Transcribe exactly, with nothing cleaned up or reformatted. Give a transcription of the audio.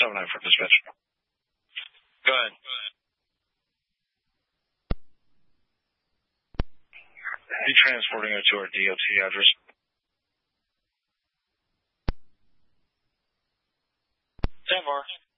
seven nine for dispatch. Go ahead. Be transporting her to our D O T address. ten four.